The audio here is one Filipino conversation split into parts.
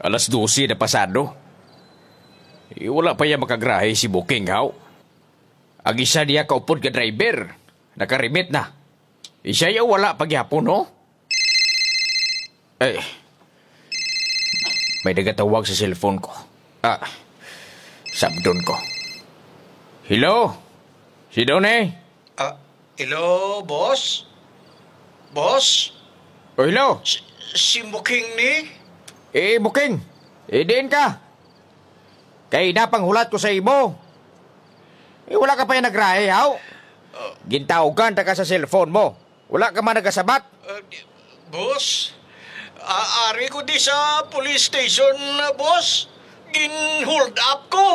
Alas 12 na pasado. Wala pa yan makagrahe si Booking, haw. Ang isa niya kaupod ka driver. Nakarimit na. Siya yaw wala paghapon, no? Eh, may nagatawag sa cellphone ko. Sabdon ko. Hello? Si Donnie? Hello, boss? Boss? Oh, hello? Si Muking ni? Booking. Diin ka. Kay napanghulat ko sa imo. Wala ka pa yung nagrahe, haw. Gintawagan ta ka sa cellphone mo. Wala ka man nagasabat. Boss? Ari ko di sa police station, boss. Gin-hold up ko.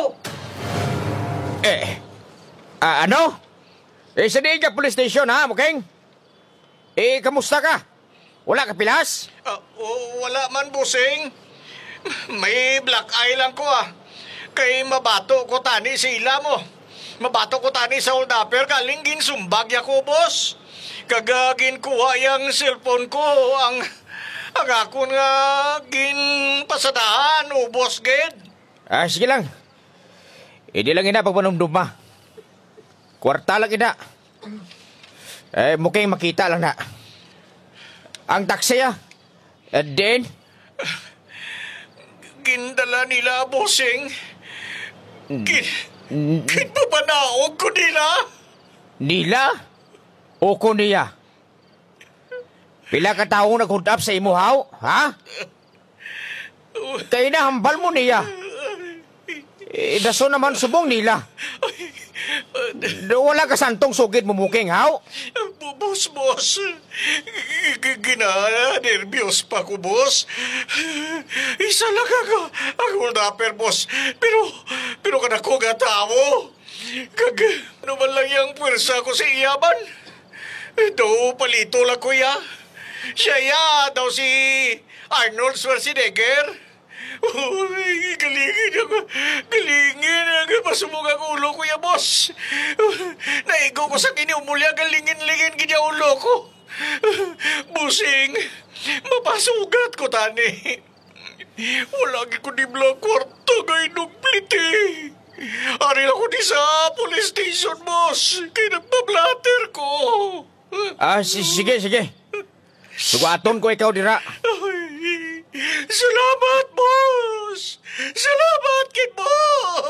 Ano? Sa diin ka police station, ha, Booking? Kamusta ka? Wala ka pilas? Wala man, bossing. May black eye lang ko, Kay mabato ko tani sa ila mo. Mabato ko tani sa hold-upper kaling ginsumbag ya ko, boss. Kagagin kuha yung cellphone ko. Ang ako nga ginpasadahan, boss, ged. Sige lang. Hindi lang ina pagpanumduma. Kwarta lang ina. Mukhang makita lang na. Ang taksi, then? Gindala nila, bossing. Kinpapanaog ko nila. Nila? O ko niya? Pila ka taong nag-hold up sa imo, haw? Ha? Kaya na hambal mo niya. Daso naman subong nila. Wala ka santong sugid mo, Muking, haw? Boss. Nervyos pa ko, boss. Isa lang ako hold-upper, boss. Pero kanako nga tao. Ano man lang yung pwersa ko sa iyaban. Ito, palito lang ko ya. Siya daw si Arnold Schwarzenegger. Galingin ako. Pasumog ang ulo ko ya, boss. Naigo ko sa kiniumulya. Galingin-lingin kanya ulo ko. Busing, mapasugat ko tani. Wala ko di blang kwarto ngay nugpliti. Ari ako di sa police station, boss. Kaya nagpablatter ko. Sige. Sugaton ko ikaw dira. Salamat, boss! Salamat, kid boss!